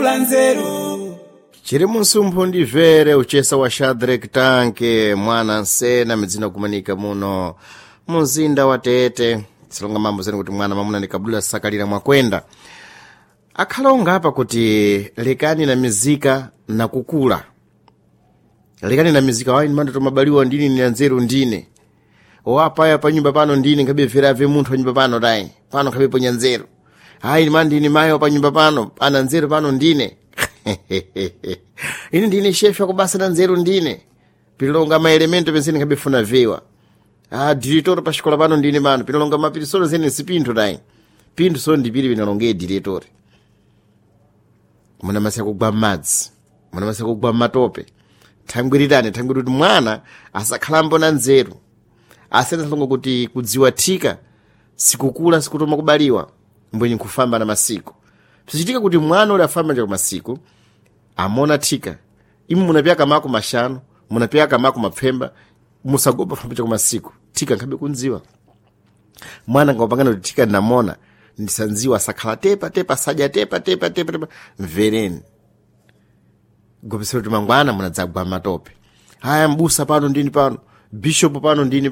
kula nzeru. Chiri msumphu ndivere uchesa wa Shadrack Tanke mwana nsena medzina kumanika muno muzinda wa Tete. Silonga mambo zenu kuti mwana mamuna nikabula sakalira mwakwenda. Akhala ungapa kuti lekani na mizika na kukula. Lekani na mizika wai ni mando tomabaliwa ndini ni nzeru ndine. Owapaya pa nyumba pano ndini ngabe verave munthu pa nyumba pano dai. Pano kabe po nyanzeru. Hai ni mandi ni mayo pa nyumba pano. Ana nzeru pano ndine. Ini ndine chef yakubasa na nzeru ndine. Pilonga maelemento penseni kabe funa vewa. Diretor pa xikola pano ndine mano. Pilonga mapirisolo zene sipinto dai. Pinto so ndipiri pinalonge diretor. Muna masya kugwa madzi. Muna masya kugwa matope. Thangwirirane kuti mwana asakhalambo na nzeru. Asena salongo kuti kudziwa thika sikukula sikutoma kubaliwa mbwenye kufamba na masiku. Psichitika kuti mwana uli afamba njako masiku amona thika. Imu munapyaka mako mashanu, munapyaka mako mapfemba, musagopa famba njako masiku. Thika nkabe kunziwa. Mwana ngapangana kuti thika namona ndisanziwa sakhala tepa saja tepa mvereni. Gopesero kuti mangwana munadzagwa matope. Haya mbusa pano ndini pano. Bishop pano ndini